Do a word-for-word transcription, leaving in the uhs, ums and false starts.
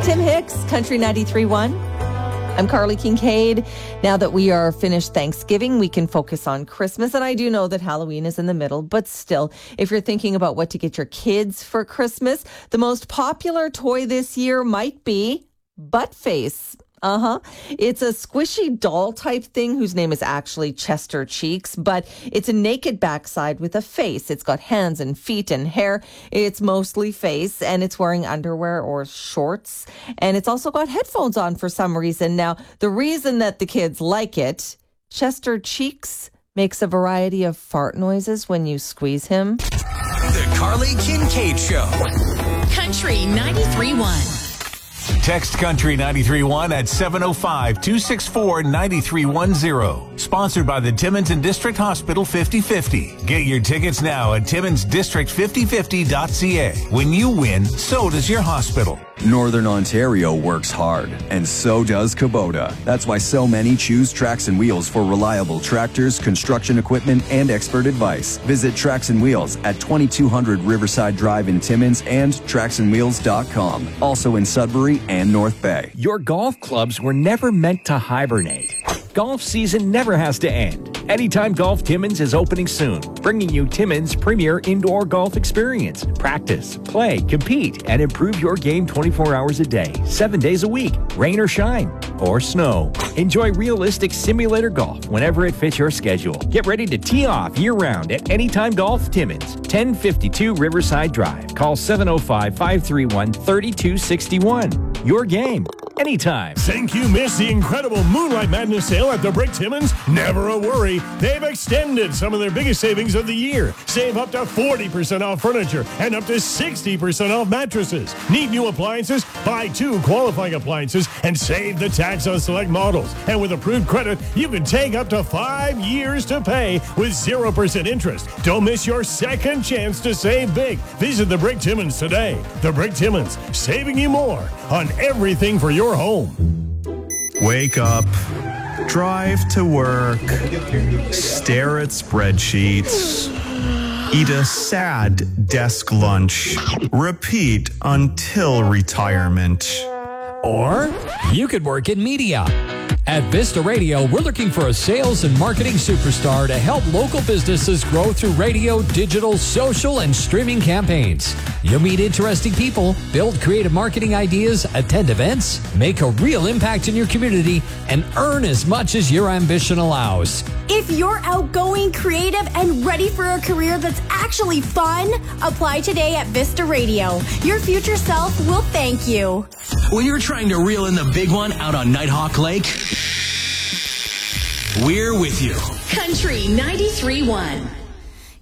Tim Hicks, Country ninety-three point one. I'm Carly Kincaid. Now that we are finished Thanksgiving, we can focus on Christmas. And I do know that Halloween is in the middle, but still, if you're thinking about what to get your kids for Christmas, the most popular toy this year might be Buttface. Uh-huh. It's a squishy doll type thing whose name is actually Chester Cheeks, but it's a naked backside with a face. It's got hands and feet and hair. It's mostly face, and it's wearing underwear or shorts. And it's also got headphones on for some reason. Now, the reason that the kids like it, Chester Cheeks makes a variety of fart noises when you squeeze him. The Carly Kincaid Show. Country ninety-three point one. Text Country ninety-three point one at seven oh five, two six four, nine three one zero. Sponsored by the Timmins and District Hospital fifty fifty. Get your tickets now at timmins district fifty fifty dot c a. When you win, so does your hospital. Northern Ontario works hard, and so does Kubota. That's why so many choose Tracks and Wheels for reliable tractors, construction equipment, and expert advice. Visit Tracks and Wheels at twenty-two hundred Riverside Drive in Timmins and tracks and wheels dot com. Also in Sudbury and North Bay. Your golf clubs were never meant to hibernate. Golf season never has to end. Anytime Golf Timmins is opening soon, bringing you Timmins' premier indoor golf experience. Practice, play, compete, and improve your game twenty-four hours a day, seven days a week, rain or shine, or snow. Enjoy realistic simulator golf whenever it fits your schedule. Get ready to tee off year-round at Anytime Golf Timmins, ten fifty-two Riverside Drive. Call seven oh five, five three one, three two six one. Your game, anytime. Think you missed the incredible Moonlight Madness sale at the Brick Timmins? Never a worry. They've extended some of their biggest savings of the year. Save up to forty percent off furniture and up to sixty percent off mattresses. Need new appliances? Buy two qualifying appliances and save the tax on select models. And with approved credit, you can take up to five years to pay with zero percent interest. Don't miss your second chance to save big. Visit the Brick Timmins today. The Brick Timmins, saving you more on everything for your home. Wake up, drive to work, stare at spreadsheets, eat a sad desk lunch, repeat until retirement. Or you could work in media. At Vista Radio, we're looking for a sales and marketing superstar to help local businesses grow through radio, digital, social, and streaming campaigns. You'll meet interesting people, build creative marketing ideas, attend events, make a real impact in your community, and earn as much as your ambition allows. If you're outgoing, creative, and ready for a career that's actually fun, apply today at Vista Radio. Your future self will thank you. When you're trying to reel in the big one out on Nighthawk Lake, we're with you. Country ninety-three point one.